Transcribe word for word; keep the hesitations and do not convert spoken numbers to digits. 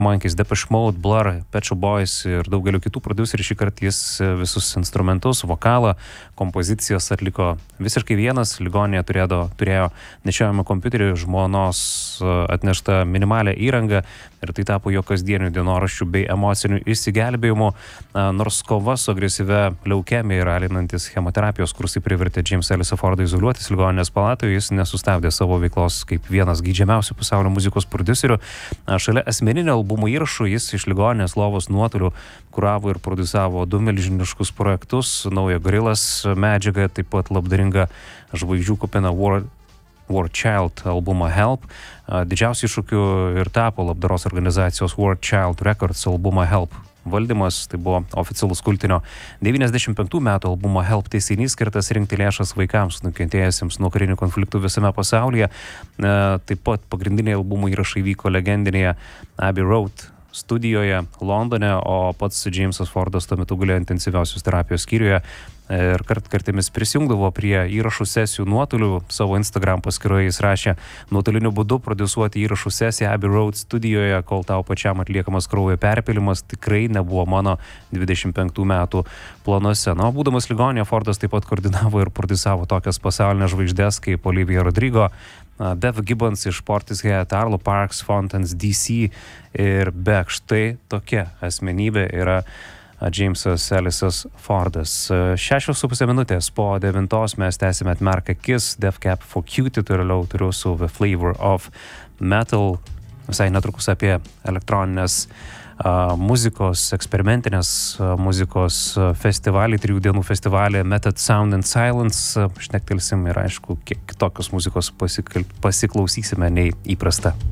Monkeys, Depeche Mode, Blur, Pet Shop Boys ir daugeliu kitų prodiuserių. Šį kartą jis visus instrumentus, vokalą, kompozicijas atliko visiškai vienas. Ligoninėje turėjo, turėjo nešiojamą kompiuterį, žmonos atneštą minimalę įrangą ir tai tapo jo kasdienių dienoraščių bei emocinių išsigelbėjimų. Nors kova su agresyvia leukemija ir alinantis chemoterapijos kursai privertė Jamesą Ellisą Fordą izoliuotis ligoninės palatoje, jis nesustabdė savo veiklos kaip vienas geidžiamiausių pasaulio muzikos prodiuserių. Šalia asmeninio albumo įrašų jis iš ligoninės lovos nuotolių kuravo ir produsavo du milžiniškus projektus, naują Gorillaz medžiagą, taip pat labdaringą žvaigždžių kupiną War, War Child albumą Help. Didžiausiu iššūkiu ir tapo labdaros organizacijos War Child Records albumą Help valdymas. Tai buvo oficialus kultinio devyniasdešimt penktų metų albumo Help tęsinys, skirtas rinkti lėšas vaikams nukentėjusiems nuo karinių konfliktų visame pasaulyje. Taip pat pagrindiniai albumo įrašai vyko legendinėje Abbey Road studijoje Londone, o pats Jamesas Fordas tuo metu gulėjo intensyviausios terapijos skyriuje ir kartkartėmis prisijungdavo prie įrašų sesijų nuotoliu. Savo Instagram paskyroje jis rašė: nuotoliniu būdu prodiusuoti įrašų sesiją Abbey Road studijoje, kol tau pačiam atliekamas kraujo perpylimas, tikrai nebuvo mano dvidešimt penktų metų planuose. Na, būdamas ligoninėje, Fordas taip pat koordinavo ir prodiusavo tokias pasaulinės žvaigždės kaip Olivia Rodrigo, Bev Gibbons iš Portishead, Arlo Parks, Fountains D C ir Beck. Štai tokia asmenybė yra Jamesas Ellisas Fordas. Šešios su pusė minutės po devintos mes tęsime Atmerk akis, Death Cab for Cutie, toliau turiu su The Flavor of Metal. Visai netrukus apie elektroninės uh, muzikos, eksperimentinės uh, muzikos uh, festivalį, trijų dienų festivalį Method Sound and Silence. Uh, šnektelsim ir aišku, kiek kitokios muzikos pasikl- pasiklausysime nei įprasta.